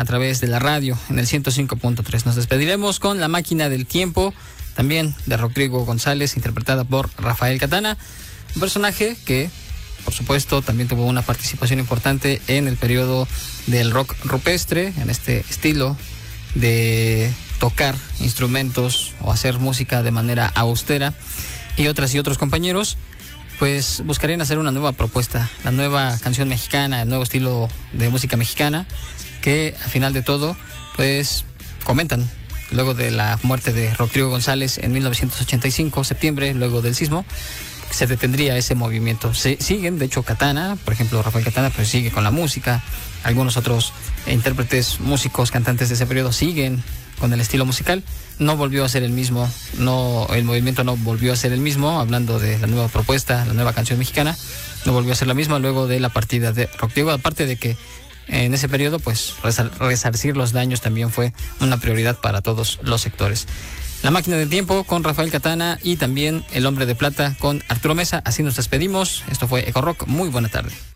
a través de la radio en el 105.3. Nos despediremos con La Máquina del Tiempo, también de Rodrigo González, interpretada por Rafael Catana, un personaje que, por supuesto, también tuvo una participación importante en el periodo del rock rupestre, en este estilo de tocar instrumentos o hacer música de manera austera, y otras y otros compañeros pues buscarían hacer una nueva propuesta, la nueva canción mexicana, el nuevo estilo de música mexicana, que al final de todo pues comentan, luego de la muerte de Rodrigo González en 1985, septiembre, luego del sismo, se detendría ese movimiento. Siguen, de hecho, Catana, por ejemplo, Rafael Catana, pues sigue con la música. Algunos otros intérpretes, músicos, cantantes de ese periodo siguen con el estilo musical. No volvió a ser el mismo, el movimiento no volvió a ser el mismo, hablando de la nueva propuesta, la nueva canción mexicana, no volvió a ser la misma luego de la partida de Rodrigo, aparte de que en ese periodo, pues, resarcir los daños también fue una prioridad para todos los sectores. La Máquina del Tiempo con Rafael Catana y también El Hombre de Plata con Arturo Mesa. Así nos despedimos. Esto fue Eco Rock. Muy buena tarde.